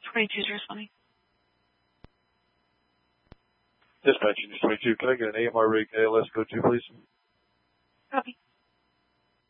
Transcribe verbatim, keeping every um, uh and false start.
twenty-two is responding. Dispatch, News twenty-two, can I get an A M R rig A L S code two, please? Copy.